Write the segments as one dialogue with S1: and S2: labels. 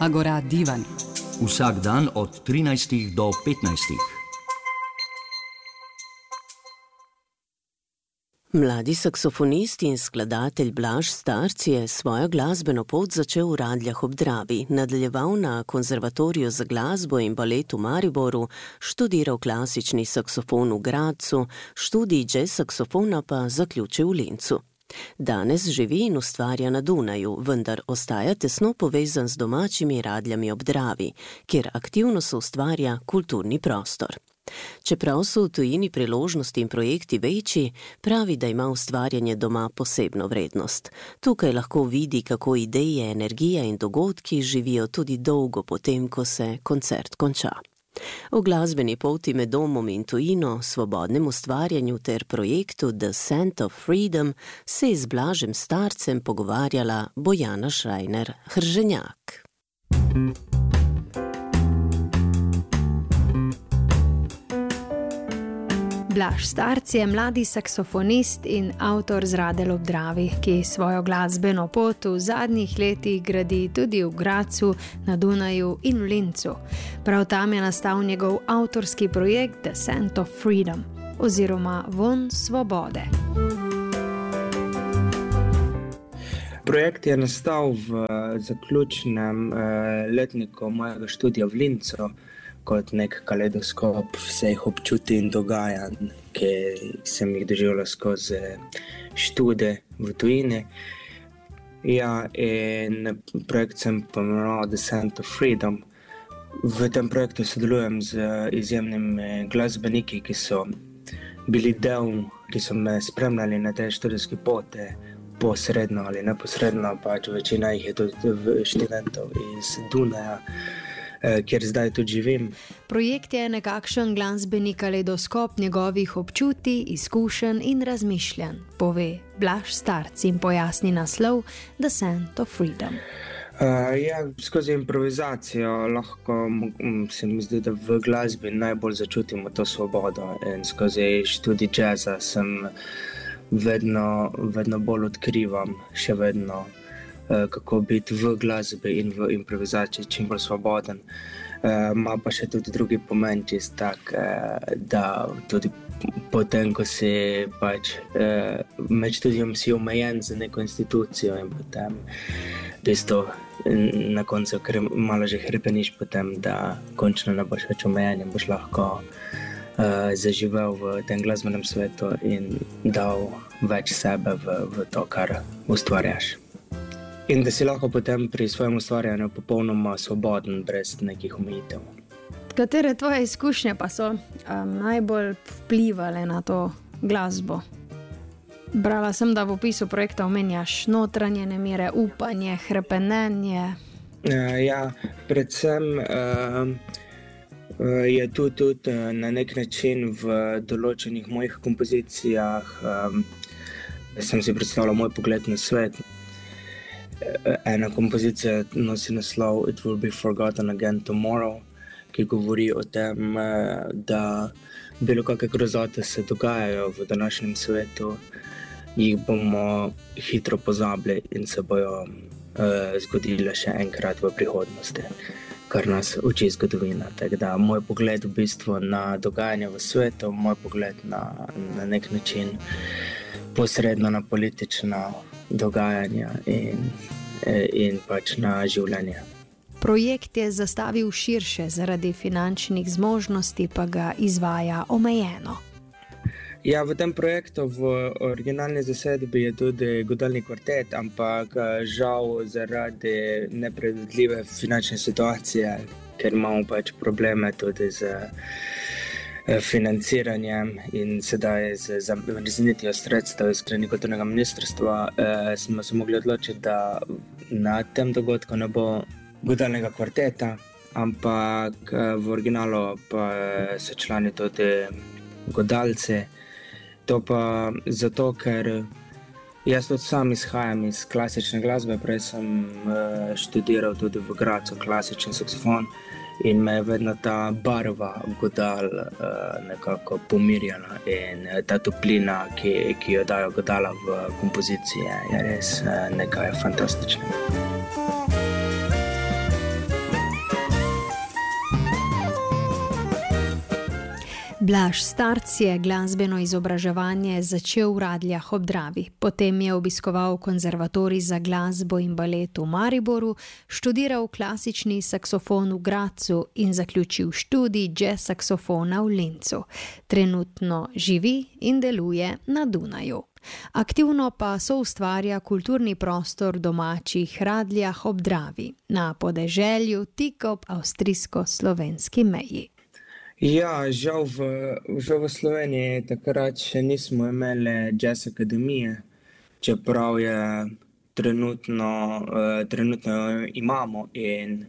S1: Agora Divan.
S2: Vsak dan od 13 do 15.
S3: Mladi saksofonist in skladatelj Blaž Starc je svojo glasbeno pot začel v Radljah ob Dravi, nadaljeval na Konzervatoriju za glasbo in balet v Mariboru, študiral klasični saksofon v Gradcu, študij jazz saksofona pa zaključil v Lincu. Danes živi in ustvarja na Dunaju, vendar ostaja tesno povezan z domačimi Radljami ob Dravi, kjer aktivno soustvarja kulturni prostor. Čeprav so v tujini priložnosti in projekti večji, pravi, da ima ustvarjanje doma posebno vrednost. Tukaj lahko vidi, kako ideje, energija in dogodki živijo tudi dolgo potem, ko se koncert konča. O glasbeni poti med domom in tujino, svobodnem ustvarjanju ter projektu The Scent of Freedom se je z Blažem Starcem pogovarjala Bojana Šrajner-Hrženjak.
S4: Blaž Starc je mladi saksofonist in avtor z Radelj ob Dravi, ki svojo glasbeno pot v zadnjih letih gradi tudi v Gradcu, na Dunaju in v Lincu. Prav tam je nastal njegov avtorski projekt The Scent of Freedom, oziroma Vonj svobode.
S5: Projekt je nastal v zaključnem letniku mojega študija v Lincu, kot nek kaleidoskop vseh občutij in dogajanj, ki sem jih doživljal skozi študije v tujini. Ja, in projekt sem pomenoval The Scent of Freedom. V tem projektu sodelujem z izjemnimi glasbeniki, ki so bili del, ki so me spremljali na tej študijski poti, posredno ali neposredno, pač večina jih je tudi študentov iz Dunaja, kjer zdaj tudi živim.
S4: Projekt je nekakšen glasbeni kaleidoskop njegovih občutij, izkušenj in razmišljanj, pove Blaž Starc in pojasni naslov The Scent of Freedom.
S5: Skozi improvizacijo lahko se mi zdi, da v glasbi najbolj začutimo to svobodo, in skozi študij jazza sem vedno bolj odkrivam, še vedno, kako biti v glasbi in v improvizaciji čim bolj svoboden. Ima pa še tudi drugi pomen, čist tak, da tudi potem, ko si pač med študijem si omejen za neko institucijo in potem tisto na koncu malo že hrepeniš potem, da končno ne boš več omejen in boš lahko zaživel v tem glasbenem svetu in dal več sebe v to, kar ustvarjaš. In da si lahko potem pri svojem ustvarjanju popolnoma svoboden, brez nekih omejitev.
S4: Katere tvoje izkušnje pa so najbolj vplivale na to glasbo? Brala sem, da v opisu projekta omenjaš notranje nemire, upanje, hrepenenje.
S5: Ja, predvsem je tu tudi na nek način v določenih mojih kompozicijah, sem si predstavljal moj pogled na svet. Ena kompozicija nosi naslov It Will Be Forgotten Again Tomorrow, ki govori o tem, da bilo kakšne grozote se dogajajo v današnjem svetu, jih bomo hitro pozabili in se bojo zgodile še enkrat v prihodnosti, kar nas uči zgodovina. Tako da moj pogled v bistvu na dogajanje v svetu, moj pogled na nek način posredno na politično dogajanja in pač na življenje.
S4: Projekt je zastavil širše, zaradi finančnih zmožnosti pa ga izvaja omejeno.
S5: Ja, v tem projektu v originalni zasedbi je tudi godalni kvartet, ampak žal zaradi nepredvidljive finančne situacije, ker imamo pač probleme tudi z financiranjem in sedaj z zamrznitvijo sredstev iz strani kulturnega ministrstva, smo se mogli odločiti, da na tem dogodku ne bo godalnega kvarteta, ampak v originalu pa so člani tudi godalci. To pa zato, ker jaz tudi sam izhajam iz klasične glasbe, prej sem študiral tudi v Gradcu klasičen saksofon in me je vedno ta barva godal nekako pomirjala in ta toplina, ki jo dajo godala v kompozicije, je res nekaj fantastičnega.
S4: Blaž Starc je glasbeno izobraževanje začel v Radljah ob Dravi. Potem je obiskoval konzervatorij za glasbo in balet v Mariboru, študiral klasični saksofon v Gradcu in zaključil študij jazz saksofona v Linzu. Trenutno živi in deluje na Dunaju. Aktivno pa soustvarja kulturni prostor v domačih Radljah ob Dravi, na podeželju tik ob avstrijsko-slovenski meji.
S5: Ja, žal v Sloveniji takrat še nismo imeli jazz akademije, čeprav je trenutno imamo in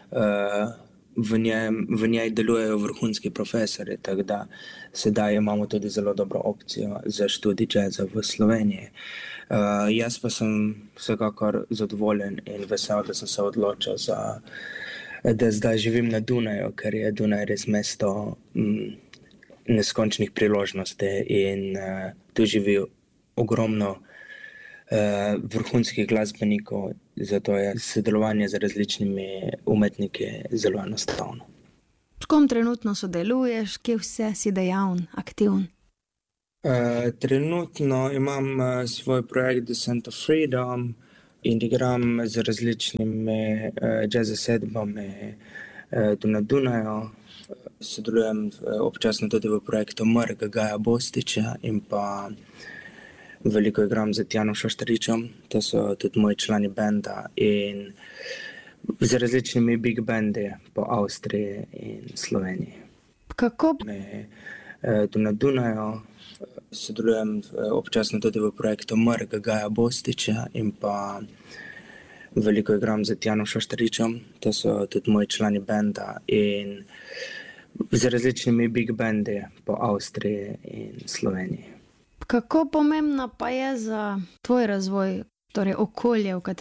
S5: v njej delujejo vrhunski profesori, tako da sedaj imamo tudi zelo dobro opcijo za študij jazza v Sloveniji. Jaz pa sem vsekakor zadovoljen in vesel, da sem se odločil da zdaj živim na Dunaju, ker je Dunaj res mesto neskončnih priložnosti in tu živi ogromno vrhunskih glasbenikov, zato je sodelovanje z različnimi umetniki zelo enostavno.
S4: S kom trenutno sodeluješ, kje vse si dejaven, aktiven?
S5: Trenutno imam svoj projekt The Scent of Freedom in igram z različnimi jazz zasedbami tu na Dunaju. Sodelujem občasno tudi v projektu Mrk Gaja Bostiča in pa veliko igram z Tjanom Šoštaričem, to so tudi moji člani benda, in z različnimi big bandi po Avstriji in Sloveniji.
S4: Kako?
S5: Tu na Dunaju sodelujem občasno tudi v projektu Mrk Gaja Bostiča in pa veliko igram z Tjanom Šoštaričem, to so tudi moji člani benda, in z različnimi big bandi po Avstriji in Sloveniji.
S4: Kako pomembna pa je za tvoj razvoj, torej okolje, v katerem